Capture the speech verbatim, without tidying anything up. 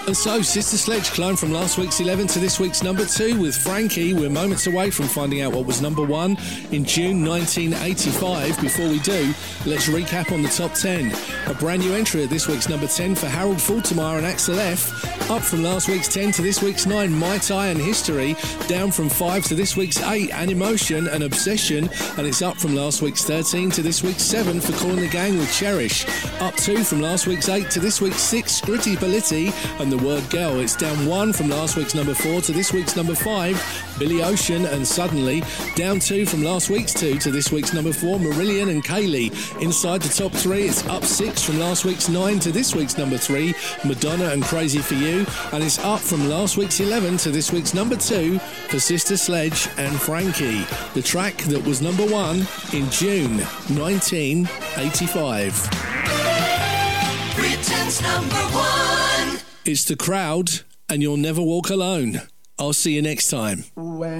And so, Sister Sledge climbed from last week's eleven to this week's number two with Frankie. We're moments away from finding out what was number one in June nineteen eighty-five. Before we do, let's recap on the top ten. A brand new entry at this week's number ten for Harold Faltermeyer and Axel F. Up from last week's ten to this week's nine, My Tai and History. Down from five to this week's eight, An Emotion and Obsession. And it's up from last week's thirteen to this week's seven for Calling the Gang with Cherish. Up two from last week's eight to this week's six, Scritti Politti and The Word Girl. It's down one from last week's number four to this week's number five, Billy Ocean and Suddenly. Down two from last week's two to this week's number four, Marillion and Kaylee. Inside the top three, it's up six from last week's nine to this week's number three, Madonna and Crazy For You. And it's up from last week's eleven to this week's number two for Sister Sledge and Frankie. The track that was number one in June nineteen eighty-five. Britain's number one. It's The Crowd and You'll Never Walk Alone. I'll see you next time.